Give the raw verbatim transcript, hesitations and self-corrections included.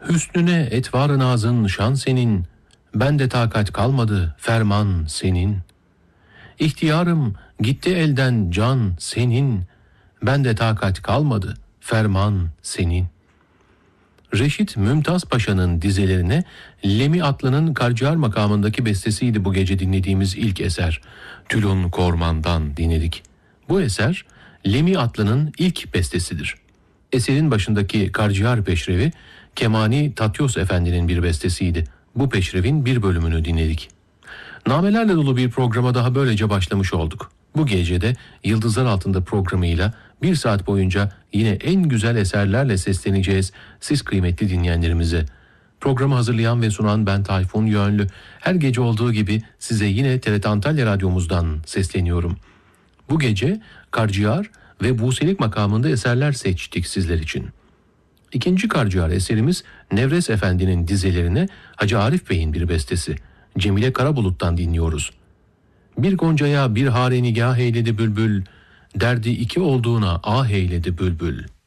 Hüsnüne etvar-ı nazın şan senin, bende takat kalmadı ferman senin. İhtiyarım gitti elden can senin, bende takat kalmadı ferman senin. Reşit Mümtaz Paşa'nın dizelerine Lemi Atlı'nın Karciğer makamındaki bestesiydi bu gece dinlediğimiz ilk eser. Tülun Korman'dan dinledik. Bu eser Lemi Atlı'nın ilk bestesidir. Eserin başındaki Karciğer peşrevi Kemani Tatyos Efendi'nin bir bestesiydi. Bu peşrevin bir bölümünü dinledik. Namelerle dolu bir programa daha böylece başlamış olduk. Bu gece de Yıldızlar Altında programıyla bir saat boyunca yine en güzel eserlerle sesleneceğiz siz kıymetli dinleyenlerimize. Programı hazırlayan ve sunan ben Tayfun Yönlü. Her gece olduğu gibi size yine T R T Antalya Radyomuzdan sesleniyorum. Bu gece Karciğer ve Buselik makamında eserler seçtik sizler için. İkinci Karciğer eserimiz Nevres Efendi'nin dizelerine Hacı Arif Bey'in bir bestesi. Cemile Karabulut'tan dinliyoruz. Bir goncaya bir hare nigah eyledi bülbül, derdi iki olduğuna ah eyledi bülbül.